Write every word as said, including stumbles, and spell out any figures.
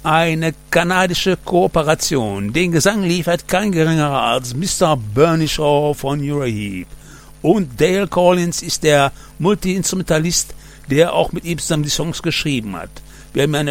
eine kanadische Kooperation. Den Gesang liefert kein geringerer als Mister Bernie Shaw von Uriah und Dale Collins ist der Multi-Instrumentalist, der auch mit ihm zusammen die Songs geschrieben hat. Wir haben eine